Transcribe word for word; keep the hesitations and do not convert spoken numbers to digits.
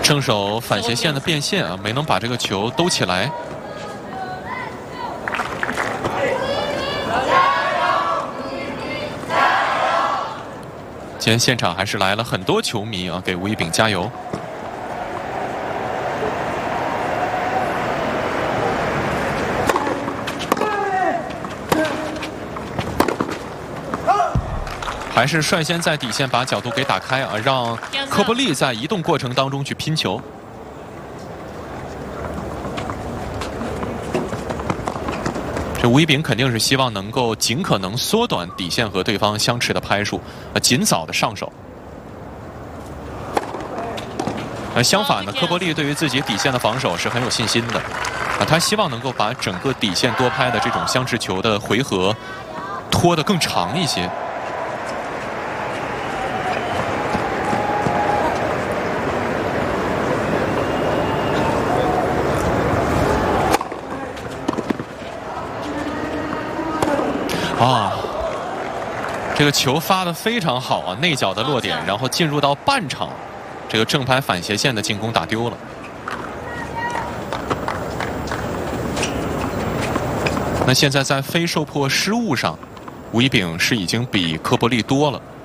正手反斜线的变线啊，没能把这个球兜起来。今天现场还是来了很多球迷啊，给吴一丙加油。还是率先在底线把角度给打开啊，让科波利在移动过程当中去拼球。这吴一丙肯定是希望能够尽可能缩短底线和对方相持的拍数，啊，尽早的上手。而相反呢，科波利对于自己底线的防守是很有信心的，啊，他希望能够把整个底线多拍的这种相持球的回合拖得更长一些。啊，这个球发得非常好啊，内角的落点，然后进入到半场，这个正拍反斜线的进攻打丢了。那现在在非受迫失误上，吴一丙是已经比科波利多了。